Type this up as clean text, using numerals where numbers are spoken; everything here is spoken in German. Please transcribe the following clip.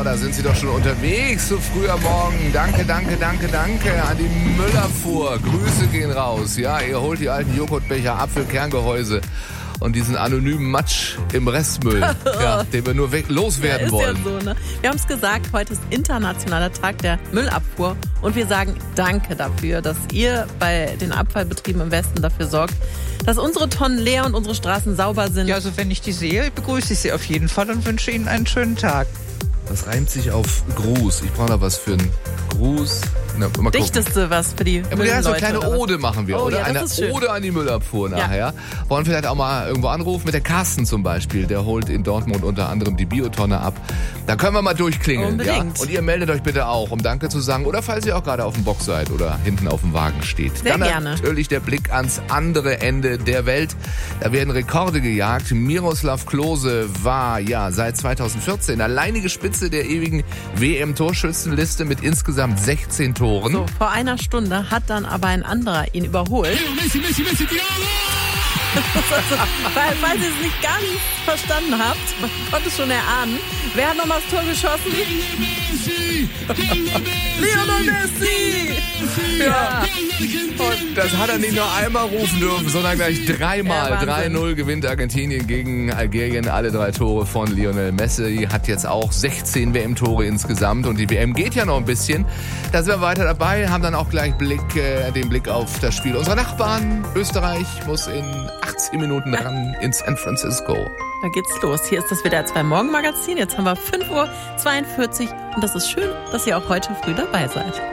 da sind Sie doch schon unterwegs, so früh am Morgen. Danke an die Müllabfuhr. Grüße gehen raus. Ja, ihr holt die alten Joghurtbecher, Apfelkerngehäuse und diesen anonymen Matsch im Restmüll, ja, den wir nur loswerden wollen. Ja, so, ne? Wir haben es gesagt, heute ist internationaler Tag der Müllabfuhr und wir sagen Danke dafür, dass ihr bei den Abfallbetrieben im Westen dafür sorgt, dass unsere Tonnen leer und unsere Straßen sauber sind. Ja, also wenn ich die sehe, begrüße ich sie auf jeden Fall und wünsche Ihnen einen schönen Tag. Das reimt sich auf Gruß. Ich brauche noch was für einen Gruß. Dichtest du was für die Müllleute? Ja, so eine kleine Ode machen wir, oder? Ja, eine Ode an die Müllabfuhr nachher. Ja. Wollen vielleicht auch mal irgendwo anrufen mit der Carsten zum Beispiel. Der holt in Dortmund unter anderem die Biotonne ab. Da können wir mal durchklingeln. Unbedingt. Ja? Und ihr meldet euch bitte auch, um Danke zu sagen. Oder falls ihr auch gerade auf dem Bock seid oder hinten auf dem Wagen steht. Sehr Dann gerne. Natürlich der Blick ans andere Ende der Welt. Da werden Rekorde gejagt. Miroslav Klose war ja seit 2014 alleinige Spitze der ewigen WM-Torschützenliste mit insgesamt 16 Toren. So, vor einer Stunde hat dann aber ein anderer ihn überholt. Messi, Falls ihr es nicht ganz verstanden habt, man konnte es schon erahnen. Wer hat nochmal das Tor geschossen? Lionel Messi! Ja. Und das hat er nicht nur einmal rufen dürfen, sondern gleich dreimal. 3-0 gewinnt Argentinien gegen Algerien. Alle 3 Tore von Lionel Messi. Hat jetzt auch 16 WM-Tore insgesamt. Und die WM geht ja noch ein bisschen. Da sind wir weiter dabei. Haben dann auch gleich den Blick auf das Spiel unserer Nachbarn. Österreich muss in 18 Minuten ran in San Francisco. Da geht's los. Hier ist das WDR 2 Morgenmagazin. Jetzt haben wir 5:42 Uhr und das ist schön, dass ihr auch heute früh dabei seid.